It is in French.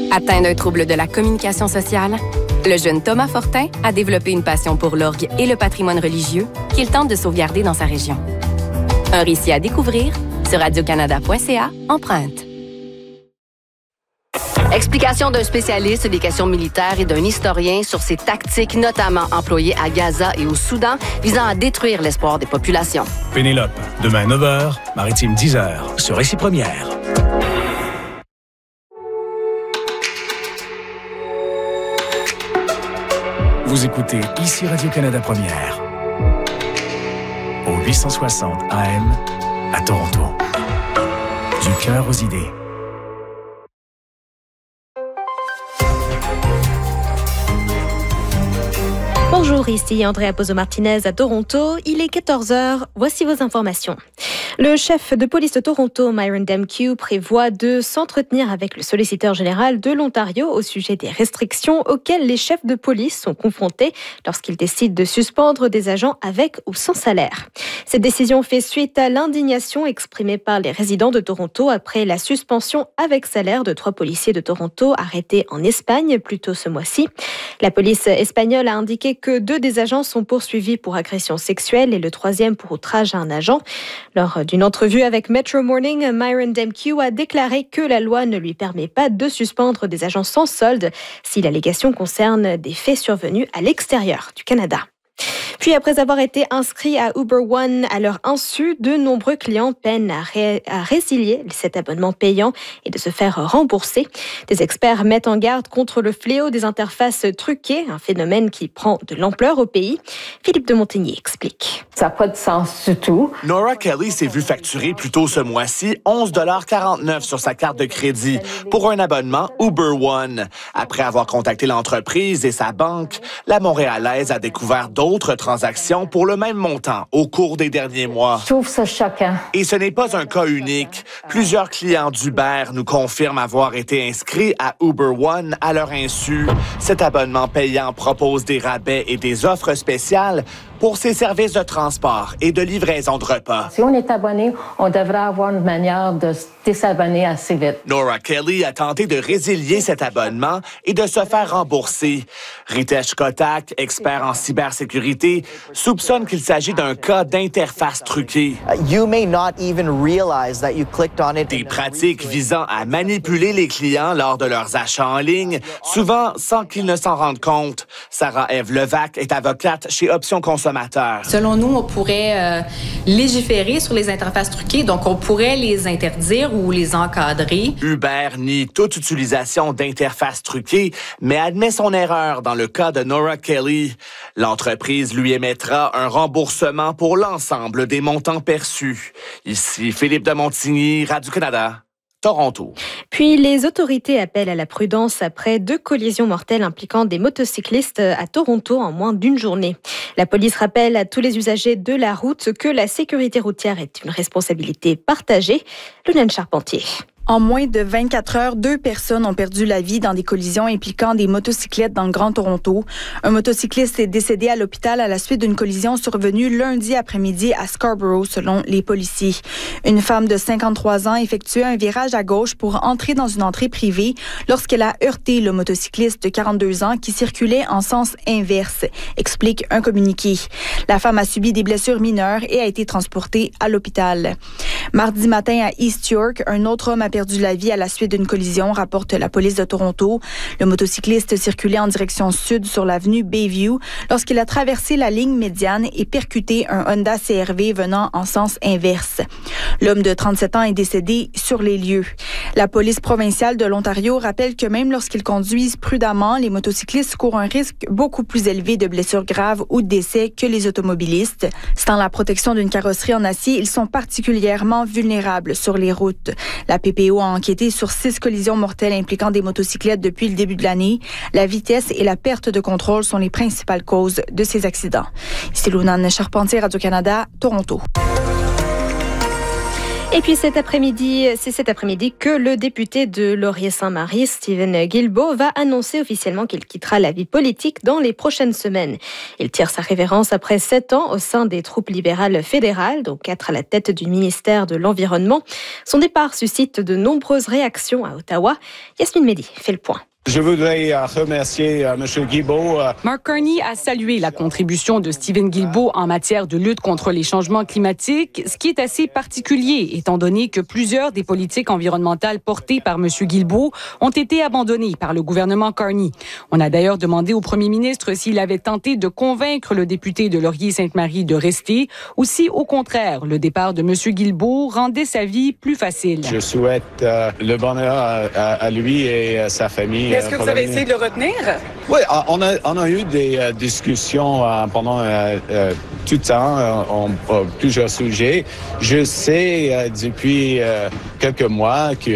Atteint d'un trouble de la communication sociale, le jeune Thomas Fortin a développé une passion pour l'orgue et le patrimoine religieux qu'il tente de sauvegarder dans sa région. Un récit à découvrir sur radiocanada.ca empreinte. Explication d'un spécialiste des questions militaires et d'un historien sur ces tactiques notamment employées à Gaza et au Soudan visant à détruire l'espoir des populations. Pénélope, demain 9h, Maritime 10h, sur Récit Première. Vous écoutez ici Radio-Canada Première. Au 860 AM à Toronto. Du cœur aux idées. Bonjour, ici Andrea Pozo-Martinez à Toronto. Il est 14h. Voici vos informations. Le chef de police de Toronto, Myron Demkiw, prévoit de s'entretenir avec le solliciteur général de l'Ontario au sujet des restrictions auxquelles les chefs de police sont confrontés lorsqu'ils décident de suspendre des agents avec ou sans salaire. Cette décision fait suite à l'indignation exprimée par les résidents de Toronto après la suspension avec salaire de 3 policiers de Toronto arrêtés en Espagne plus tôt ce mois-ci. La police espagnole a indiqué que 2 des agents sont poursuivis pour agression sexuelle et le 3e pour outrage à un agent. Lors d'une entrevue avec Metro Morning, Myron Demkiw a déclaré que la loi ne lui permet pas de suspendre des agents sans solde si l'allégation concerne des faits survenus à l'extérieur du Canada. Puis, après avoir été inscrits à Uber One à leur insu, de nombreux clients peinent à résilier cet abonnement payant et de se faire rembourser. Des experts mettent en garde contre le fléau des interfaces truquées, un phénomène qui prend de l'ampleur au pays. Philippe de Montigny explique. Ça n'a pas de sens du tout. Nora Kelly s'est vue facturer plus tôt ce mois-ci 11,49 $ sur sa carte de crédit pour un abonnement Uber One. Après avoir contacté l'entreprise et sa banque, la Montréalaise a découvert d'autres transactions pour le même montant au cours des derniers mois. Je trouve ça choquant. Et ce n'est pas un cas unique. Plusieurs clients d'Uber nous confirment avoir été inscrits à Uber One à leur insu. Cet abonnement payant propose des rabais et des offres spéciales pour ses services de transport et de livraison de repas. Si on est abonné, on devrait avoir une manière de se désabonner assez vite. Nora Kelly a tenté de résilier cet abonnement et de se faire rembourser. Ritesh Kotak, expert en cybersécurité, soupçonne qu'il s'agit d'un cas d'interface truquée. Des pratiques visant à manipuler les clients lors de leurs achats en ligne, souvent sans qu'ils ne s'en rendent compte. Sarah-Ève Levac est avocate chez Options Consommateurs. Selon nous, on pourrait légiférer sur les interfaces truquées, donc on pourrait les interdire ou les encadrer. Uber nie toute utilisation d'interfaces truquées, mais admet son erreur dans le cas de Nora Kelly. L'entreprise lui émettra un remboursement pour l'ensemble des montants perçus. Ici Philippe de Montigny, Radio-Canada. Toronto. Puis les autorités appellent à la prudence après 2 collisions mortelles impliquant des motocyclistes à Toronto en moins d'une journée. La police rappelle à tous les usagers de la route que la sécurité routière est une responsabilité partagée. Luna Charpentier. En moins de 24 heures, 2 personnes ont perdu la vie dans des collisions impliquant des motocyclettes dans le Grand Toronto. Un motocycliste est décédé à l'hôpital à la suite d'une collision survenue lundi après-midi à Scarborough, selon les policiers. Une femme de 53 ans effectuait un virage à gauche pour entrer dans une entrée privée lorsqu'elle a heurté le motocycliste de 42 ans qui circulait en sens inverse, explique un communiqué. La femme a subi des blessures mineures et a été transportée à l'hôpital. Mardi matin à East York, un autre homme a perdu la vie à la suite d'une collision, rapporte la police de Toronto. Le motocycliste circulait en direction sud sur l'avenue Bayview lorsqu'il a traversé la ligne médiane et percuté un Honda CR-V venant en sens inverse. L'homme de 37 ans est décédé sur les lieux. La police provinciale de l'Ontario rappelle que même lorsqu'ils conduisent prudemment, les motocyclistes courent un risque beaucoup plus élevé de blessures graves ou de décès que les automobilistes. Sans la protection d'une carrosserie en acier, ils sont particulièrement vulnérables sur les routes. La PPO a enquêté sur 6 collisions mortelles impliquant des motocyclettes depuis le début de l'année. La vitesse et la perte de contrôle sont les principales causes de ces accidents. Ici Luna Charpentier, Radio-Canada, Toronto. Et puis c'est cet après-midi que le député de Laurier-Saint-Marie, Stephen Guilbeault, va annoncer officiellement qu'il quittera la vie politique dans les prochaines semaines. Il tire sa révérence après 7 ans au sein des troupes libérales fédérales, dont 4 à la tête du ministère de l'Environnement. Son départ suscite de nombreuses réactions à Ottawa. Yasmine Mehdi fait le point. Je voudrais remercier M. Guilbeault. Mark Carney a salué la contribution de Stephen Guilbeault en matière de lutte contre les changements climatiques, ce qui est assez particulier étant donné que plusieurs des politiques environnementales portées par M. Guilbeault ont été abandonnées par le gouvernement Carney. On a d'ailleurs demandé au premier ministre s'il avait tenté de convaincre le député de Laurier-Sainte-Marie de rester ou si, au contraire, le départ de M. Guilbeault rendait sa vie plus facile. Je souhaite le bonheur à lui et à sa famille. Est-ce que vous avez essayé de le retenir? Oui, on a eu des discussions pendant tout le temps, plusieurs sujets. Je sais depuis quelques mois que